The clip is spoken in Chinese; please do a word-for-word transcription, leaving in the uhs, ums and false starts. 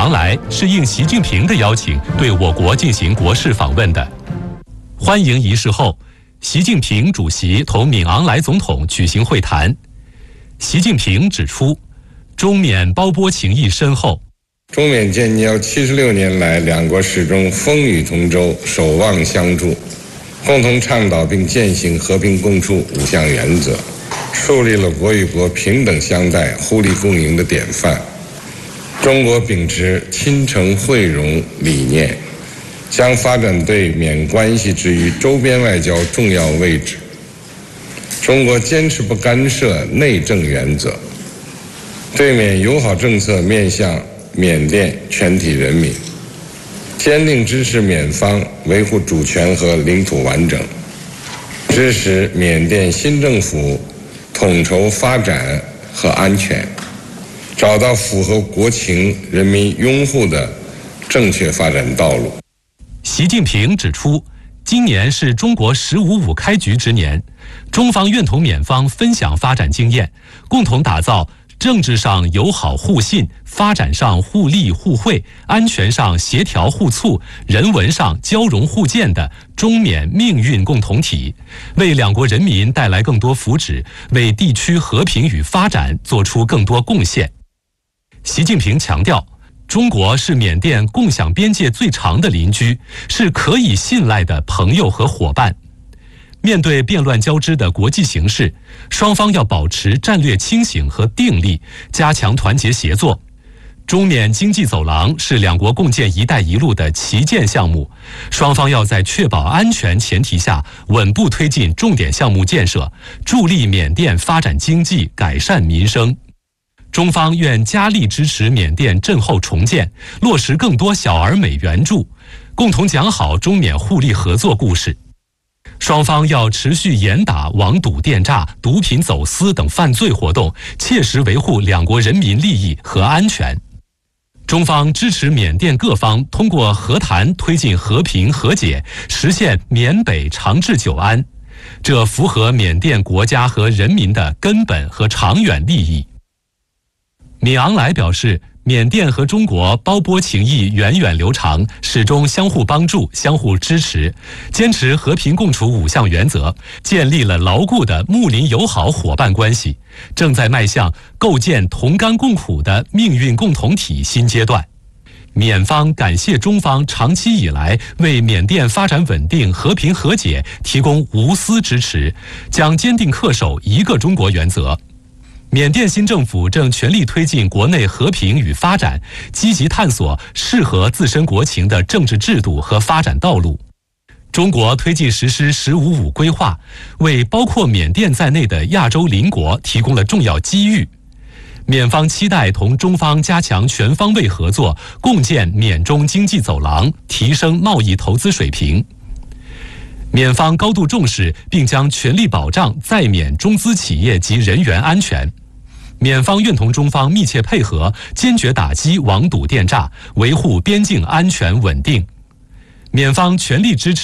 昂来是应习近平的邀请对我国进行国事访问的。欢迎仪式后，习近平主席同敏昂莱总统举行会谈。习近平指出，中缅胞波情谊深厚。 中缅建交七十六年来，两国始终风雨同舟，守望相助，共同倡导并践行和平共处五项原则，树立了国与国平等相待、互利共赢的典范。中国秉持亲诚惠容理念，将发展对缅关系置于周边外交重要位置。中国坚持不干涉内政原则，对缅友好政策面向缅甸全体人民，坚定支持缅方维护主权和领土完整，支持缅甸新政府统筹发展和安全，找到符合国情、人民拥护的正确发展道路。 习近平指出，今年是中国“十五五”开局之年，中方愿同缅方分享发展经验，共同打造政治上友好互信、发展上互利互惠、安全上协调互促、人文上交融互鉴的中缅命运共同体，为两国人民带来更多福祉，为地区和平与发展做出更多贡献。习近平强调，中国是缅甸共享边界最长的邻居，是可以信赖的朋友和伙伴。面对变乱交织的国际形势，双方要保持战略清醒和定力，加强团结协作。中缅经济走廊是两国共建“一带一路”的旗舰项目，双方要在确保安全前提下，稳步推进重点项目建设，助力缅甸发展经济、改善民生。中方愿加力支持缅甸震后重建，落实更多小而美援助，共同讲好中缅互利合作故事。双方要持续严打网赌电诈、毒品走私等犯罪活动，切实维护两国人民利益和安全。中方支持缅甸各方通过和谈推进和平和解，实现缅北长治久安，这符合缅甸国家和人民的根本和长远利益。敏昂莱表示，缅甸和中国胞波情谊源远流长，始终相互帮助、相互支持，坚持和平共处五项原则，建立了牢固的睦邻友好伙伴关系，正在迈向构建同甘共苦的命运共同体新阶段。缅方感谢中方长期以来为缅甸发展稳定、和平和解提供无私支持，将坚定恪守一个中国原则。缅甸新政府正全力推进国内和平与发展，积极探索适合自身国情的政治制度和发展道路。中国推进实施“十五五”规划，为包括缅甸在内的亚洲邻国提供了重要机遇。缅方期待同中方加强全方位合作，共建缅中经济走廊，提升贸易投资水平。缅方高度重视并将全力保障在缅中资企业及人员安全。缅方愿同中方密切配合，坚决打击网赌电诈，维护边境安全稳定。缅方全力支持